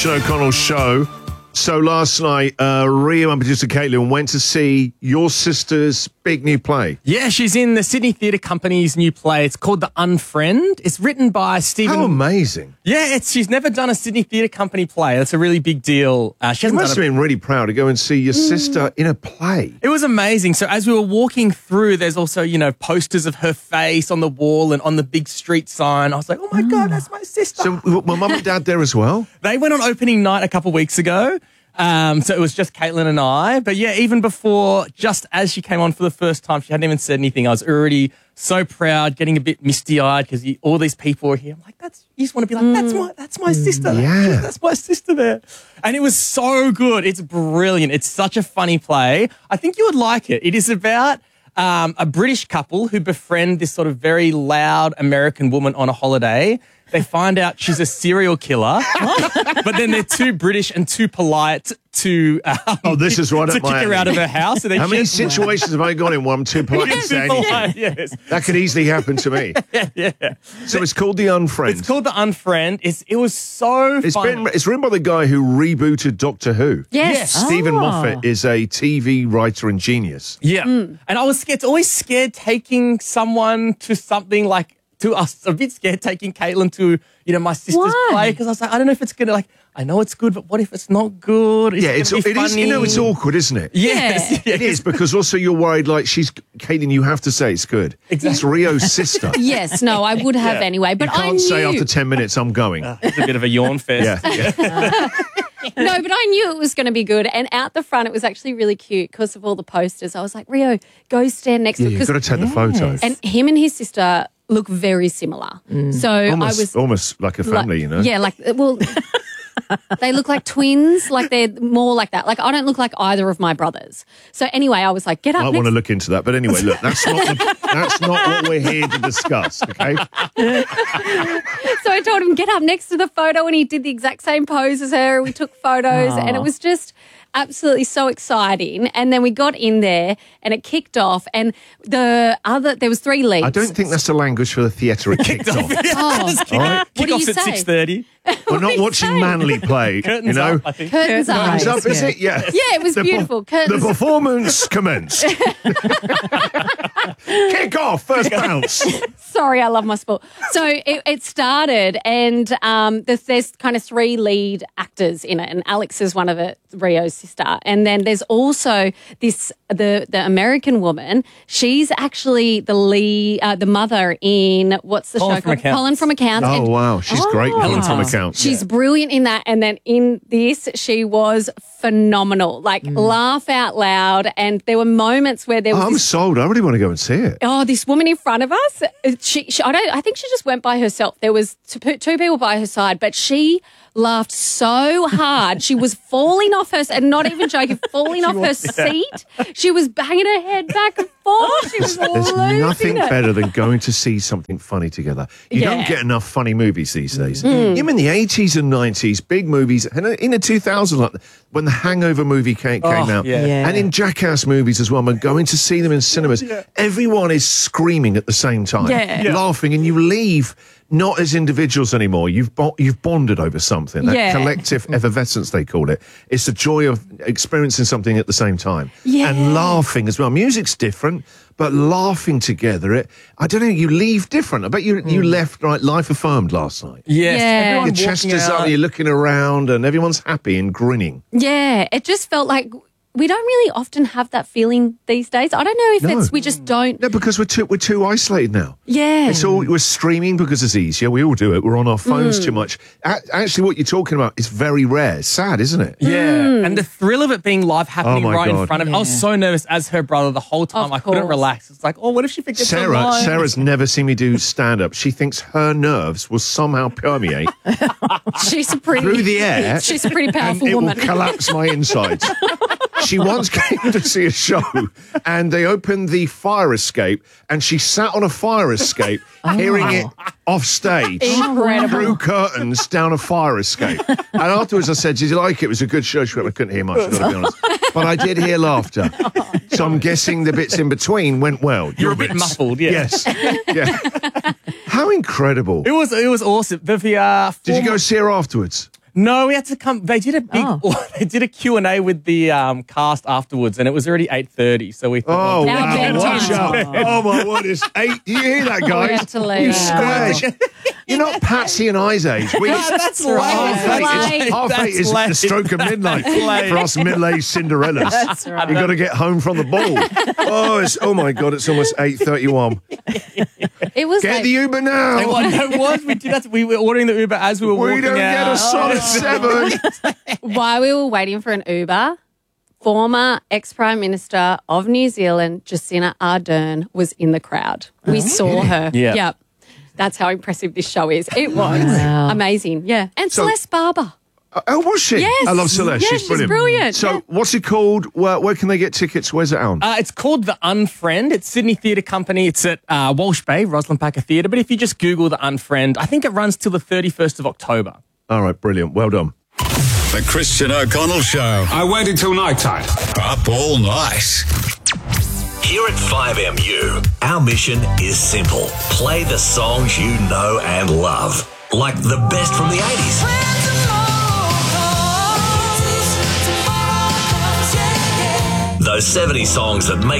Sian O'Connell show. So last night, Rio and producer Caitlin went to see your sister's big new play. Yeah, she's in the Sydney Theatre Company's new play. It's called The Unfriend. It's written by Stephen... How amazing. Yeah, she's never done a Sydney Theatre Company play. That's a really big deal. You must have been really proud to go and see your sister in a play. It was amazing. So as we were walking through, there's also, posters of her face on the wall and on the big street sign. I was like, oh my God, that's my sister. So were mum and dad there as well? They went on opening night a couple of weeks ago. So it was just Caitlin and I. But yeah, even before, just as she came on for the first time, she hadn't even said anything. I was already so proud, getting a bit misty-eyed because you all these people were here. I'm like, you just want to be like, that's my sister. Yeah. That's my sister there. And it was so good. It's brilliant. It's such a funny play. I think you would like it. It is about a British couple who befriend this sort of very loud American woman on a holiday. They find out she's a serial killer, but then they're too British and too polite to this is right to up my kick her alley. out of her house. So they How many situations have I got in where I'm too polite to say anything? Yes. That could easily happen to me. Yeah. So it's called The Unfriend. It's called The Unfriend. It was so fun. It's written by the guy who rebooted Doctor Who. Yes. Stephen Moffat is a TV writer and genius. Yeah. And I was always scared taking someone to something like, I was a bit scared taking Caitlin to, my sister's play because I was like, I don't know if it's going to I know it's good, but what if it's not good? It is. It's awkward, isn't it? Yes. It is, because also you're worried, Caitlin, you have to say it's good. Exactly. It's Rio's sister. Yes, no, I would have anyway, but You can't say after 10 minutes, I'm going. It's a bit of a yawn fest. Yeah. No, but I knew it was going to be good. And out the front, it was actually really cute because of all the posters. I was like, Rio, go stand next to You've got to take the photo. And him and his sister look very similar. So Almost like a family, Yeah, they look like twins, like they're more like that. Like I don't look like either of my brothers. So anyway, I was like, get up. I want to look into that. But anyway, look, that's not what we're here to discuss, okay? So I told him, get up next to the photo, and he did the exact same pose as her. We took photos, and it was just absolutely so exciting. And then we got in there, and it kicked off. And there was 3 leads. I don't think that's the language for the theatre. It kicked off. Oh, All right? What do you Kickoff's at say? 6:30. We're not watching Manly play, Curtains up, I think. Curtains up. Curtains up, is it? Yeah. Yeah, it was beautiful. Curtains. The performance commenced. Kick off, first bounce. Sorry, I love my sport. So it started, and there's kind of 3 lead actors in it, and Alex is one of it, Rio's sister. And then there's also the American woman. She's actually the lead, the mother in what's the Colin show from called? Accounts. Colin from Accounts. Oh, And wow. She's great. Helen from Accounts. She's brilliant in that. And then in this, she was phenomenal, laugh out loud. And there were moments where there was I'm sold. I really want to go and see it. this woman in front of us, I think she just went by herself. There was 2 people by her side, but she laughed so hard. She was falling off her, and not even joking, falling off her seat. She was banging her head back and forth. She was There's losing nothing it. better than going to see something funny together. You don't get enough funny movies these days. Mm. Even in the 80s and 90s, big movies, and in the 2000s, like when the Hangover movie came out, yeah. and in Jackass movies as well, when going to see them in cinemas, everyone is screaming at the same time, laughing, and you leave not as individuals anymore. You've bonded over something. That collective effervescence, they call it. It's the joy of experiencing something at the same time. Yeah. And laughing as well. Music's different, but laughing together, I don't know, you leave different. I bet you left life affirmed last night. Yes. Yeah. Everyone Your chest walking is up, out. you're looking around, and everyone's happy and grinning. Yeah, it just felt like we don't really often have that feeling these days. I don't know if we just don't. No, because we're too isolated now. Yeah. We're streaming because it's easier. We all do it. We're on our phones too much. Actually, what you're talking about is very rare. It's sad, isn't it? Yeah. And the thrill of it being live happening my right in God. front of me. I was so nervous as her brother the whole time. Of I couldn't course. relax. It's like, what if she forgets her line? Sarah's never seen me do stand-up. She thinks her nerves will somehow permeate She's a pretty through the air. She's a pretty and powerful it woman. will collapse my insides. She once came to see a show and they opened the fire escape and she sat on a fire escape hearing it off stage Incredible. through curtains down a fire escape. And afterwards I said, did you like it? It was a good show. She went, I couldn't hear much, I've got to be honest. But I did hear laughter. So I'm guessing the bits in between went well. You're a bit muffled, yeah. Yes. Yeah. How incredible. It was awesome. Did you go see her afterwards? No, we had to come. They did a big. They did a Q&A with the cast afterwards, and it was already 8:30. So we thought, oh my word! It's 8. Do you hear that, guys? We have to leave. You squares. You're not Patsy and I's age. that's right. Half eight is the stroke of midnight for us middle-aged Cinderellas. That's right. You've got to get home from the ball. Oh my God! It's almost 8:31. It was Get the Uber now. It was. We did that. We were ordering the Uber as we were walking out. We don't get a solid 7. While we were waiting for an Uber, former ex-Prime Minister of New Zealand, Jacinda Ardern, was in the crowd. We saw her. Yeah. Yep. That's how impressive this show is. It was amazing. Yeah. And Celeste Barber. Oh, was she? Yes. I love Celeste. Yes, she's brilliant. So what's it called? Where can they get tickets? Where's it on? It's called The Unfriend. It's Sydney Theatre Company. It's at Walsh Bay, Rosalind Packer Theatre. But if you just Google The Unfriend, I think it runs till the 31st of October. All right, brilliant. Well done. The Christian O'Connell Show. I waited till night time. Up all night. Here at 5MU, our mission is simple. Play the songs you know and love, like the best from the 80s. Those 70 songs that make